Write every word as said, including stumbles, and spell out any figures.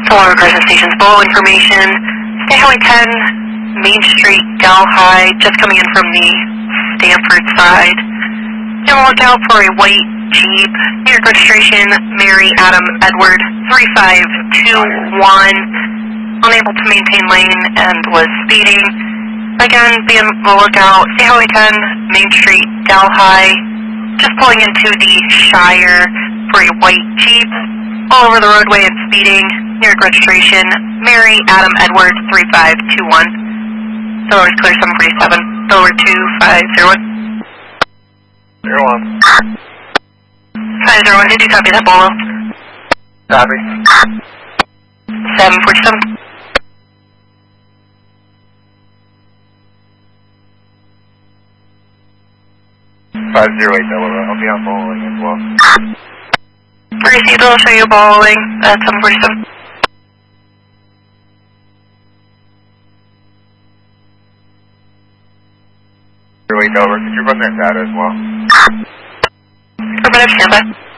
Florida Crescent Station's below information. State Highway ten, Main Street, Delhi, just coming in from the Stanford side. Be on the lookout for a white Jeep. New York registration, Mary Adam Edward three five two one. Unable to maintain lane and was speeding. Again, be on the lookout. State Highway ten, Main Street, Delhi. Just pulling into the Shire for a white Jeep. All over the roadway and speeding. New York registration, Mary Adam Edward three five two one. Delaware clear seven forty-seven. Delaware two five zero one. Zero one. five zero one, did you copy that, Bolo? Copy. seven forty-seven. five zero eight Delaware, I'll be on bowling as well. Received, I'll show you bowling at seven forty-seven. zero eight Delaware, could you run that data as well? Affirmative, standby.